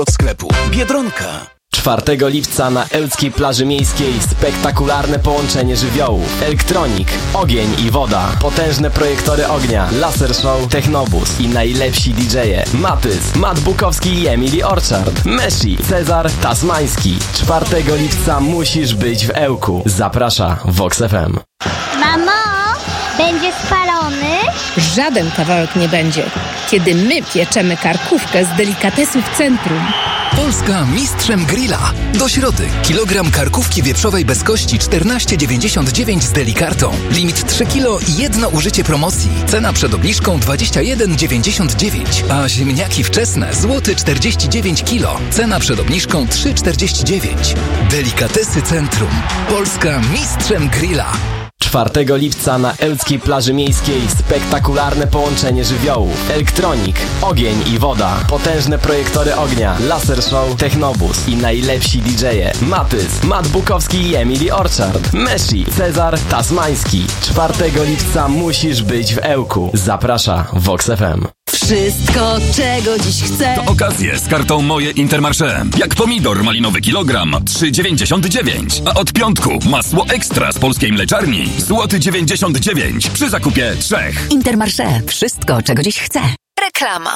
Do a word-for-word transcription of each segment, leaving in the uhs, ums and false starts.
od sklepu Biedronka. czwartego lipca na ełckiej plaży miejskiej spektakularne połączenie żywiołów. Elektronik, ogień i woda, potężne projektory ognia, laser show, technobus i najlepsi didżeje. Matys, Matt Bukowski i Emily Orchard, Meshi, Cezar Tasmański. czwartego lipca musisz być w Ełku. Zaprasza Vox F M. Mamo, będzie spalony? Żaden kawałek nie będzie, kiedy my pieczemy karkówkę z delikatesów Centrum. Polska mistrzem grilla. Do środy. Kilogram karkówki wieprzowej bez kości czternaście dziewięćdziesiąt dziewięć z Delikartą. Limit trzy kilo i jedno użycie promocji. Cena przed obniżką dwadzieścia jeden dziewięćdziesiąt dziewięć. A ziemniaki wczesne złoty czterdzieści dziewięć kilo. Cena przed obniżką trzy czterdzieści dziewięć. Delikatesy Centrum. Polska mistrzem grilla. czwartego lipca na ełckiej plaży miejskiej spektakularne połączenie żywiołów. Elektronik, ogień i woda, potężne projektory ognia, laser show, technobus i najlepsi didżeje. Matys, Matt Bukowski i Emily Orchard, Meshi, Cezar Tasmański. czwartego lipca musisz być w Ełku. Zaprasza Vox F M. Wszystko, czego dziś chcę. To okazje z kartą Moje Intermarché. Jak pomidor malinowy kilogram trzy dziewięćdziesiąt dziewięć. A od piątku masło ekstra z polskiej mleczarni złoty dziewięćdziesiąt dziewięć przy zakupie trzech. Intermarché. Wszystko, czego dziś chcę. Reklama.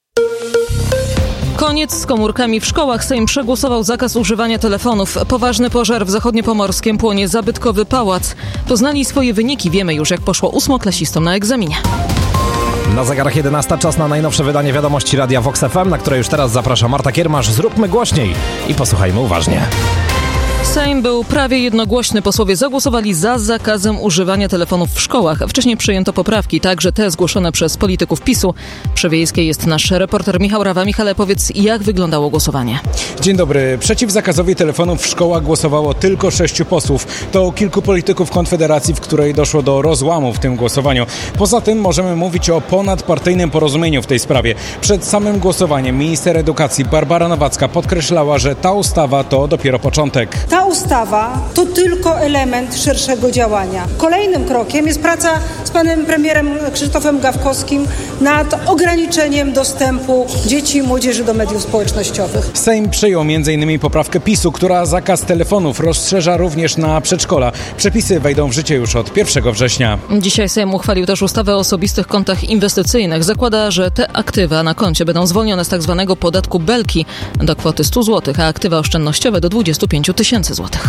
Koniec z komórkami w szkołach. Sejm przegłosował zakaz używania telefonów. Poważny pożar w zachodniopomorskiem, płonie zabytkowy pałac. Poznali swoje wyniki. Wiemy już, jak poszło ósmoklasistom na egzaminie. Na zegarach jedenasta, czas na najnowsze wydanie wiadomości Radia Vox F M, na które już teraz zaprasza Marta Kiermasz. Zróbmy głośniej i posłuchajmy uważnie. Sejm był prawie jednogłośny. Posłowie zagłosowali za zakazem używania telefonów w szkołach. Wcześniej przyjęto poprawki, także te zgłoszone przez polityków PiSu. Przy Wiejskiej jest nasz reporter Michał Rawa. Michale, powiedz, jak wyglądało głosowanie? Dzień dobry. Przeciw zakazowi telefonów w szkołach głosowało tylko sześciu posłów. To kilku polityków Konfederacji, w której doszło do rozłamu w tym głosowaniu. Poza tym możemy mówić o ponadpartyjnym porozumieniu w tej sprawie. Przed samym głosowaniem minister edukacji Barbara Nowacka podkreślała, że ta ustawa to dopiero początek. Ta ustawa to tylko element szerszego działania. Kolejnym krokiem jest praca z panem premierem Krzysztofem Gawkowskim nad ograniczeniem dostępu dzieci i młodzieży do mediów społecznościowych. Sejm przyjął m in poprawkę PiSu, która zakaz telefonów rozszerza również na przedszkola. Przepisy wejdą w życie już od pierwszego września. Dzisiaj Sejm uchwalił też ustawę o osobistych kontach inwestycyjnych. Zakłada, że te aktywa na koncie będą zwolnione z tak zwanego podatku Belki do kwoty stu złotych, a aktywa oszczędnościowe do dwudziestu pięciu tysięcy złotych.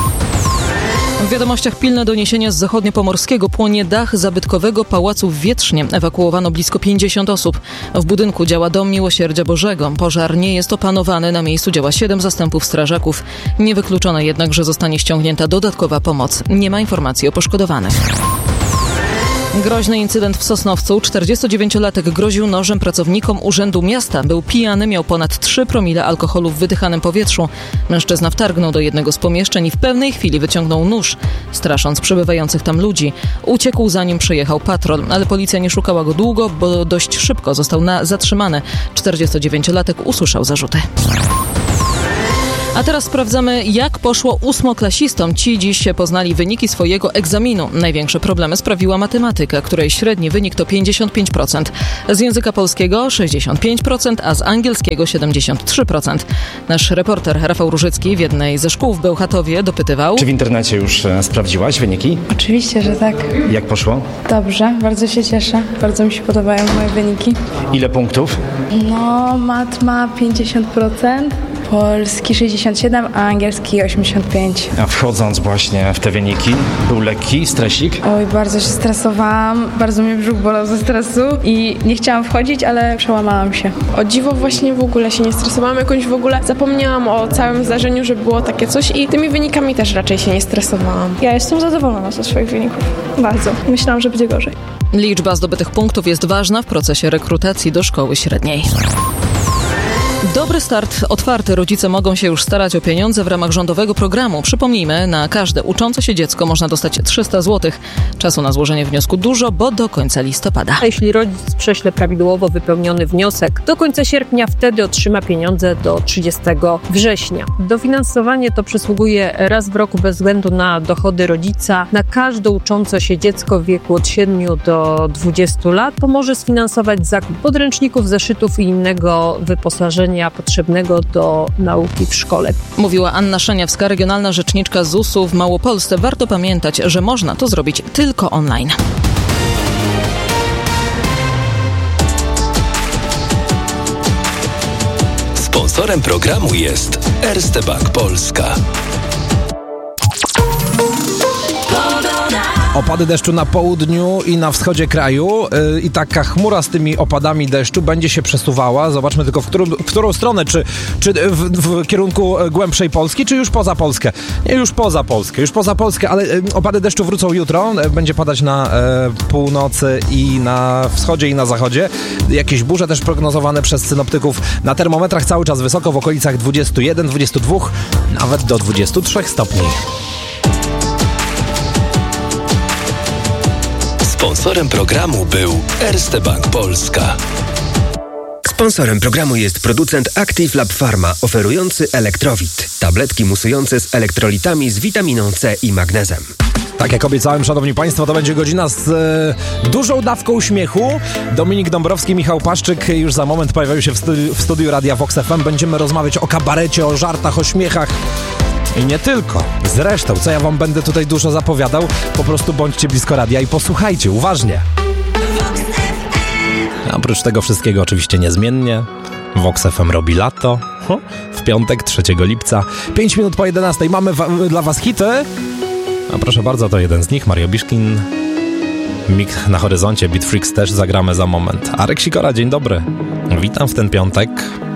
W wiadomościach pilne doniesienia z zachodniopomorskiego. Płonie dach zabytkowego pałacu w Wietrznie. Ewakuowano blisko pięćdziesiąt osób. W budynku działa Dom Miłosierdzia Bożego. Pożar nie jest opanowany. Na miejscu działa siedem zastępów strażaków. Nie wykluczono jednak, że zostanie ściągnięta dodatkowa pomoc. Nie ma informacji o poszkodowanych. Groźny incydent w Sosnowcu. czterdziestodziewięciolatek groził nożem pracownikom Urzędu Miasta. Był pijany, miał ponad trzy promile alkoholu w wydychanym powietrzu. Mężczyzna wtargnął do jednego z pomieszczeń i w pewnej chwili wyciągnął nóż, strasząc przebywających tam ludzi. Uciekł, zanim przyjechał patrol, ale policja nie szukała go długo, bo dość szybko został na zatrzymany. czterdziestodziewięciolatek usłyszał zarzuty. A teraz sprawdzamy, jak poszło ósmoklasistom. Ci dziś poznali wyniki swojego egzaminu. Największe problemy sprawiła matematyka, której średni wynik to pięćdziesiąt pięć procent. Z języka polskiego sześćdziesiąt pięć procent, a z angielskiego siedemdziesiąt trzy procent. Nasz reporter Rafał Różycki w jednej ze szkół w Bełchatowie dopytywał... Czy w internecie już e, sprawdziłaś wyniki? Oczywiście, że tak. Jak poszło? Dobrze, bardzo się cieszę. Bardzo mi się podobają moje wyniki. Ile punktów? No, mat ma pięćdziesiąt procent. Polski sześćdziesiąt siedem, a angielski osiemdziesiąt pięć. A wchodząc właśnie w te wyniki, był lekki stresik? Oj, bardzo się stresowałam, bardzo mnie brzuch bolał ze stresu i nie chciałam wchodzić, ale przełamałam się. O dziwo właśnie w ogóle się nie stresowałam, jakoś w ogóle zapomniałam o całym zdarzeniu, że było takie coś i tymi wynikami też raczej się nie stresowałam. Ja jestem zadowolona ze swoich wyników. Bardzo. Myślałam, że będzie gorzej. Liczba zdobytych punktów jest ważna w procesie rekrutacji do szkoły średniej. Dobry start otwarty. Rodzice mogą się już starać o pieniądze w ramach rządowego programu. Przypomnijmy, na każde uczące się dziecko można dostać trzysta złotych. Czasu na złożenie wniosku dużo, bo do końca listopada. A jeśli rodzic prześle prawidłowo wypełniony wniosek do końca sierpnia, wtedy otrzyma pieniądze do trzydziestego września. Dofinansowanie to przysługuje raz w roku bez względu na dochody rodzica. Na każde uczące się dziecko w wieku od siedmiu do dwudziestu lat pomoże sfinansować zakup podręczników, zeszytów i innego wyposażenia wykształcenia potrzebnego do nauki w szkole. Mówiła Anna Szeniawska, regionalna rzeczniczka Z U S-u w Małopolsce. Warto pamiętać, że można to zrobić tylko online. Sponsorem programu jest Erste Bank Polska. Opady deszczu na południu i na wschodzie kraju yy, i taka chmura z tymi opadami deszczu będzie się przesuwała. Zobaczmy tylko, w którą, w którą stronę, czy, czy w, w kierunku głębszej Polski, czy już poza Polskę. Nie, już poza Polskę, już poza Polskę, ale yy, opady deszczu wrócą jutro. Yy, będzie padać na yy, północy i na wschodzie i na zachodzie. Jakieś burze też prognozowane przez synoptyków. Na termometrach cały czas wysoko, w okolicach dwudziestu jeden, dwudziestu dwóch, nawet do dwudziestu trzech stopni. Sponsorem programu był Erste Bank Polska. Sponsorem programu jest producent Active Lab Pharma, oferujący Elektrowit. Tabletki musujące z elektrolitami z witaminą C i magnezem. Tak jak obiecałem, szanowni państwo, to będzie godzina z e, dużą dawką śmiechu. Dominik Dąbrowski, Michał Paszczyk już za moment pojawiają się w studiu, w studiu Radia Vox F M. Będziemy rozmawiać o kabarecie, o żartach, o śmiechach. I nie tylko. Zresztą, co ja wam będę tutaj dużo zapowiadał, po prostu bądźcie blisko radia i posłuchajcie uważnie. A oprócz tego wszystkiego oczywiście niezmiennie Vox F M robi lato. W piątek, trzeciego lipca, pięć minut po jedenastej. Mamy wa- dla was hity. A proszę bardzo, to jeden z nich, Mario Biszkin. Mik na horyzoncie, Beat Freaks też zagramy za moment. Arek Sikora, dzień dobry. Witam w ten piątek.